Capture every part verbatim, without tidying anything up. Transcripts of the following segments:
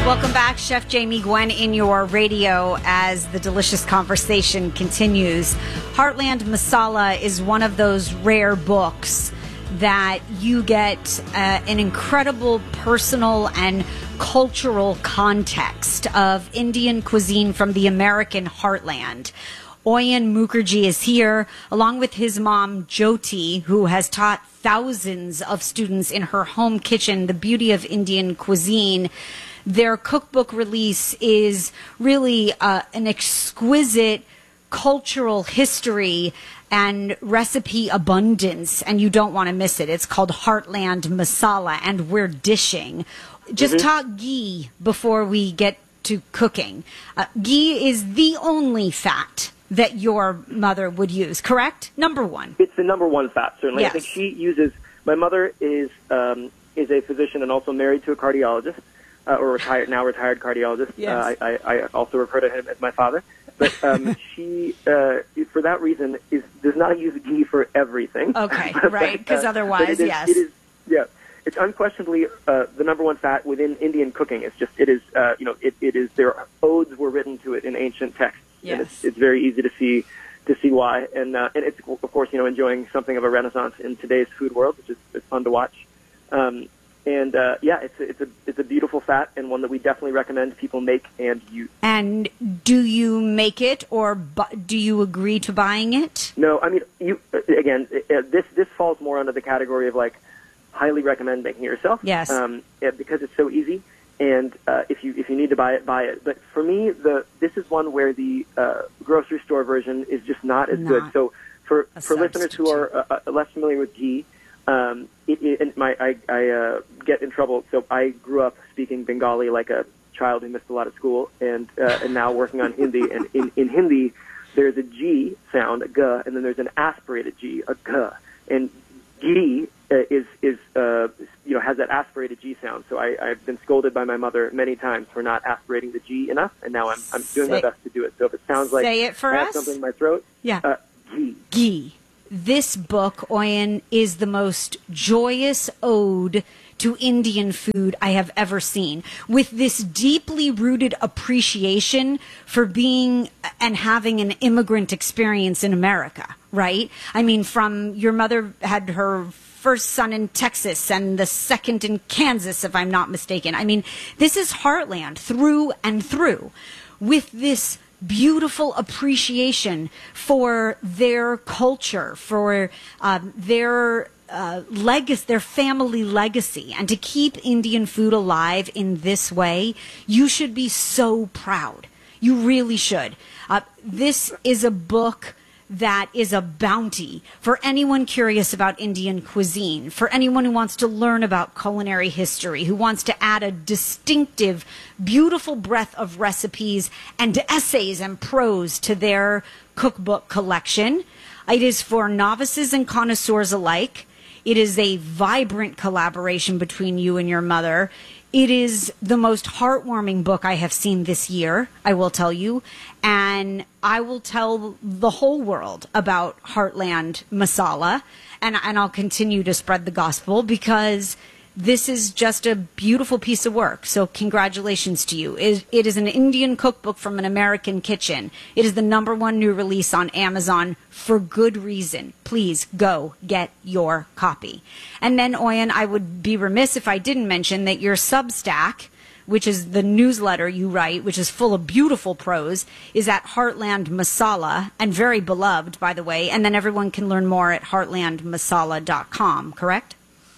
Welcome back, Chef Jamie Gwen in your radio as the delicious conversation continues. Heartland Masala is one of those rare books that you get uh, an incredible personal and cultural context of Indian cuisine from the American heartland. Oyen Mukherjee is here, along with his mom, Jyoti, who has taught thousands of students in her home kitchen the beauty of Indian cuisine. Their cookbook release is really uh, an exquisite cultural history and recipe abundance, and you don't want to miss it. It's called Heartland Masala, and we're dishing. Just mm-hmm. talk ghee before we get to cooking. Uh, ghee is the only fat that your mother would use, correct? Number one. It's the number one fat, certainly. Yes. I think she uses, my mother is um, is a physician and also married to a cardiologist. Uh, or retired, now retired cardiologist. Yes. Uh, I, I also refer to him as my father. But um, she, uh, for that reason, is does not use ghee for everything. Okay, but, right, because uh, otherwise, it is, yes. It is, yeah, it's unquestionably uh, the number one fat within Indian cooking. It's just, it is, uh, you know, it, it is, their odes were written to it in ancient texts. Yes. And it's, it's very easy to see to see why. And, uh, and it's, of course, you know, enjoying something of a renaissance in today's food world, which is it's fun to watch. Um, And, uh, yeah, it's a, it's a it's a beautiful fat and one that we definitely recommend people make and use. And do you make it or bu- do you agree to buying it? No, I mean, you again, uh, this this falls more under the category of, like, highly recommend making it yourself. Yes. Um, yeah, because it's so easy. And uh, if you if you need to buy it, buy it. But for me, the this is one where the uh, grocery store version is just not as Not good. So for, for listeners who substitute. are uh, uh, less familiar with ghee, Um, it, it, and my, I, I uh, get in trouble. So I grew up speaking Bengali like a child who missed a lot of school, and uh, and now working on Hindi. And in, in Hindi, there's a G sound, a G, and then there's an aspirated G, a G. And ghee uh, is is uh, you know has that aspirated G sound. So I, I've been scolded by my mother many times for not aspirating the G enough, and now I'm I'm doing say, my best to do it. So if it sounds like say it for I have us. something in my throat, yeah, uh, ghee. Ghee. This book, Oyen, is the most joyous ode to Indian food I have ever seen, with this deeply rooted appreciation for being and having an immigrant experience in America, right? I mean, from your mother had her first son in Texas and the second in Kansas, if I'm not mistaken. I mean, this is heartland through and through, with this beautiful appreciation for their culture, for um, their uh, legacy, their family legacy, and to keep Indian food alive in this way. You should be so proud. You really should. Uh, this is a book that is a bounty for anyone curious about Indian cuisine, for anyone who wants to learn about culinary history, who wants to add a distinctive, beautiful breadth of recipes and essays and prose to their cookbook collection. It is for novices and connoisseurs alike. It is a vibrant collaboration between you and your mother. It is the most heartwarming book I have seen this year, I will tell you. And I will tell the whole world about Heartland Masala. And, and I'll continue to spread the gospel because this is just a beautiful piece of work. So congratulations to you. It, it is an Indian cookbook from an American kitchen. It is the number one new release on Amazon for good reason. Please go get your copy. And then, Oyen, I would be remiss if I didn't mention that your Substack, which is the newsletter you write, which is full of beautiful prose, is at Heartland Masala, and very beloved, by the way. And then everyone can learn more at heartland masala dot com, correct?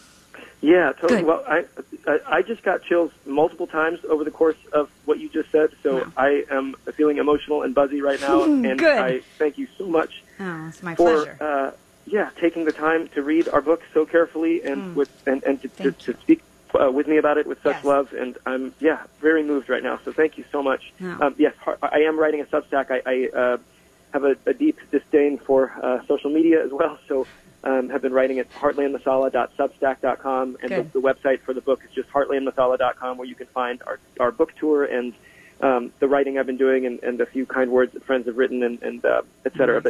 Yeah, totally. Good. Well, I, I I just got chills multiple times over the course of what you just said, so wow. I am feeling emotional and buzzy right now, and Good. I thank you so much oh, it's my for pleasure. Uh, yeah taking the time to read our book so carefully and mm. with and, and to, to, to speak uh, with me about it with such yes. love, and I'm yeah very moved right now. So thank you so much. Oh. Um, yes, I am writing a Substack. I, I uh, have a, a deep disdain for uh, social media as well, so. Um, have been writing at heartland masala dot substack dot com, and the, the website for the book is just heartland masala dot com, where you can find our, our book tour and um, the writing I've been doing, and, and a few kind words that friends have written, and, and uh, et cetera. Nice.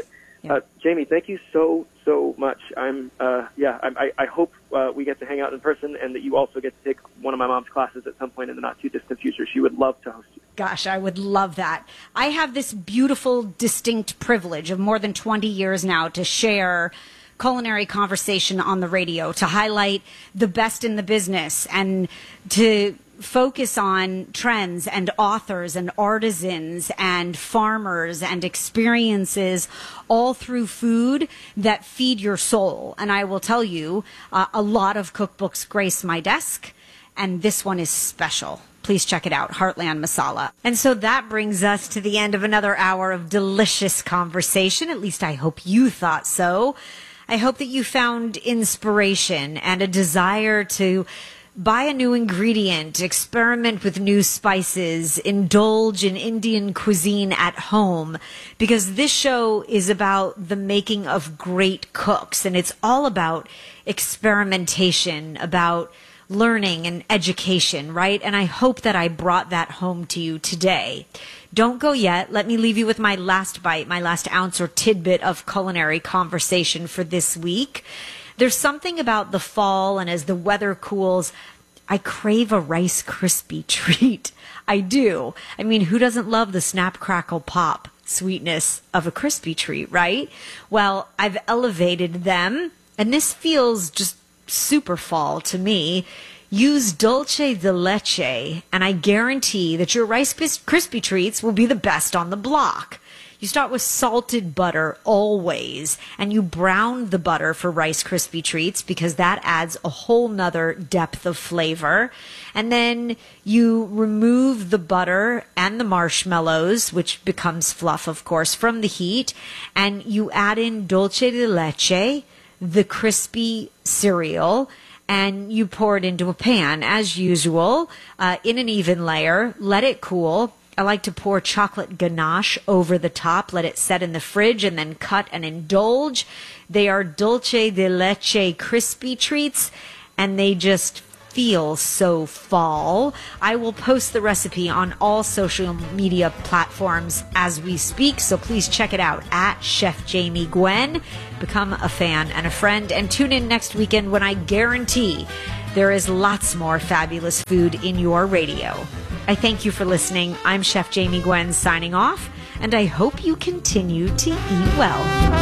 Uh, Jamie, thank you so, so much. I'm, uh, yeah, I, I, I hope uh, we get to hang out in person and that you also get to take one of my mom's classes at some point in the not too distant future. She would love to host you. Gosh, I would love that. I have this beautiful, distinct privilege of more than twenty years now to share culinary conversation on the radio, to highlight the best in the business and to focus on trends and authors and artisans and farmers and experiences all through food that feed your soul. And I will tell you, uh, a lot of cookbooks grace my desk, and this one is special. Please check it out, Heartland Masala. And so that brings us to the end of another hour of delicious conversation. At least I hope you thought so. I hope that you found inspiration and a desire to buy a new ingredient, experiment with new spices, indulge in Indian cuisine at home, because this show is about the making of great cooks, and it's all about experimentation, about learning and education, right? And I hope that I brought that home to you today. Don't go yet. Let me leave you with my last bite, my last ounce or tidbit of culinary conversation for this week. There's something about the fall, and as the weather cools, I crave a Rice Krispie treat. I do. I mean, who doesn't love the snap, crackle, pop sweetness of a Krispie treat, right? Well, I've elevated them, and this feels just super fall to me. Use dulce de leche, and I guarantee that your Rice Krispie treats will be the best on the block. You start with salted butter always, and you brown the butter for Rice Krispie treats because that adds a whole nother depth of flavor. And then you remove the butter and the marshmallows, which becomes fluff, of course, from the heat, and you add in dulce de leche, the crispy cereal, and you pour it into a pan as usual, uh, in an even layer. Let it cool. I like to pour chocolate ganache over the top, let it set in the fridge, and then cut and indulge. They are dulce de leche crispy treats, and they just feel so fall. I will post the recipe on all social media platforms as we speak, so please check it out at Chef Jamie Gwen. Become a fan and a friend, and tune in next weekend when I guarantee there is lots more fabulous food in your radio. I thank you for listening. I'm Chef Jamie Gwen signing off, and I hope you continue to eat well.